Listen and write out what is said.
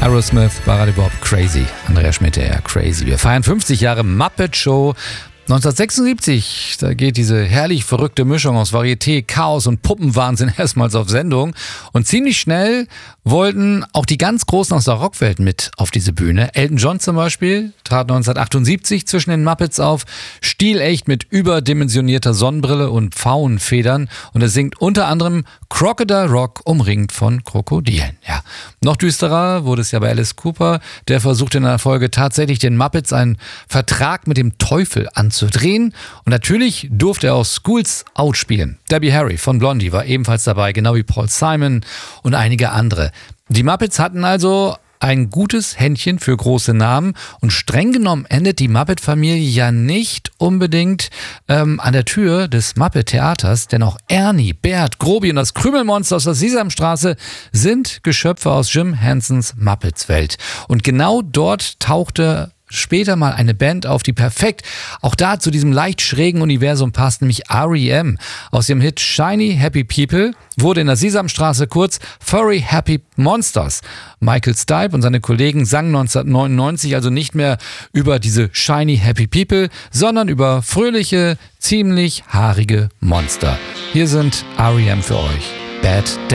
Aerosmith war gerade überhaupt crazy. Andreas Schmidt, ja, crazy. Wir feiern 50 Jahre Muppet Show. 1976, da geht diese herrlich verrückte Mischung aus Varieté, Chaos und Puppenwahnsinn erstmals auf Sendung. Und ziemlich schnell wollten auch die ganz Großen aus der Rockwelt mit auf diese Bühne. Elton John zum Beispiel trat 1978 zwischen den Muppets auf, stilecht mit überdimensionierter Sonnenbrille und Pfauenfedern. Und er singt unter anderem Crocodile Rock, umringt von Krokodilen. Ja. Noch düsterer wurde es ja bei Alice Cooper. Der versuchte in einer Folge tatsächlich den Muppets einen Vertrag mit dem Teufel anzudrehen. Und natürlich durfte er auch Schools Out spielen. Debbie Harry von Blondie war ebenfalls dabei, genau wie Paul Simon und einige andere. Die Muppets hatten also ein gutes Händchen für große Namen und streng genommen endet die Muppet-Familie ja nicht unbedingt an der Tür des Muppet-Theaters, denn auch Ernie, Bert, Grobi und das Krümelmonster aus der Sesamstraße sind Geschöpfe aus Jim Hensons Muppets-Welt. Und genau dort tauchte später mal eine Band auf, die perfekt auch da zu diesem leicht schrägen Universum passt, nämlich R.E.M. Aus ihrem Hit Shiny Happy People wurde in der Sesamstraße kurz Furry Happy Monsters. Michael Stipe und seine Kollegen sangen 1999 also nicht mehr über diese Shiny Happy People, sondern über fröhliche, ziemlich haarige Monster. Hier sind R.E.M. für euch. Bad Day.